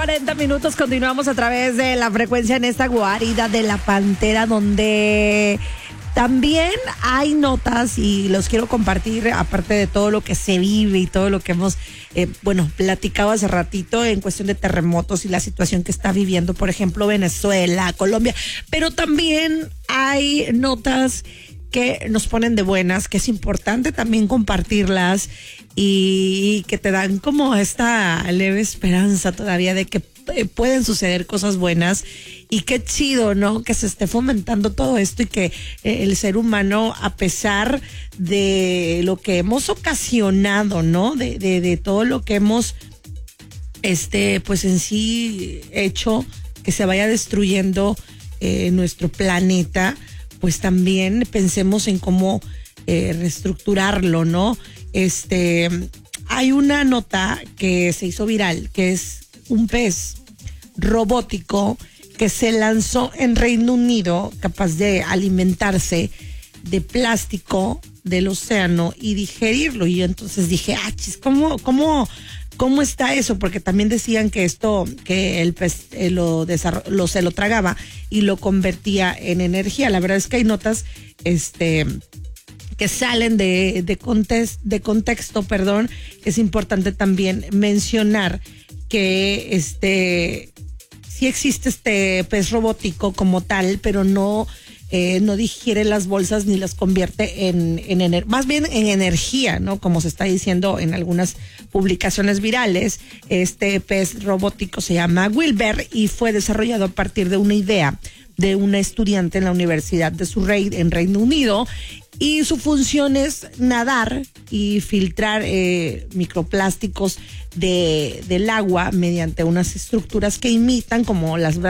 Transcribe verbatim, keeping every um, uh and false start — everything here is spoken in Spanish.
cuarenta minutos, continuamos a través de la frecuencia en esta guarida de la Pantera, donde también hay notas y los quiero compartir, aparte de todo lo que se vive y todo lo que hemos, eh, bueno, platicado hace ratito en cuestión de terremotos y la situación que está viviendo, por ejemplo, Venezuela, Colombia, pero también hay notas que nos ponen de buenas, que es importante también compartirlas y que te dan como esta leve esperanza todavía de que pueden suceder cosas buenas. Y qué chido, ¿no? Que se esté fomentando todo esto y que eh, el ser humano, a pesar de lo que hemos ocasionado, ¿no? De, de, de todo lo que hemos, este, pues en sí hecho, que se vaya destruyendo eh, nuestro planeta, pues también pensemos en cómo eh, reestructurarlo, ¿no? Este, hay una nota que se hizo viral, que es un pez robótico que se lanzó en Reino Unido, capaz de alimentarse de plástico del océano y digerirlo. Y yo entonces dije, ah, chis, ¿cómo, cómo, cómo está eso? Porque también decían que esto, que el pez eh, lo, desarro- lo se lo tragaba y lo convertía en energía. La verdad es que hay notas, este, que salen de, de, contes- de contexto, perdón. Es importante también mencionar que este sí existe este pez robótico como tal, pero no, eh, no digiere las bolsas ni las convierte en, en ener- más bien en energía, ¿no? Como se está diciendo en algunas publicaciones virales. Este pez robótico se llama Wilber y fue desarrollado a partir de una idea de una estudiante en la Universidad de Surrey en Reino Unido. Y su función es nadar y filtrar eh, microplásticos de, del agua mediante unas estructuras que imitan como las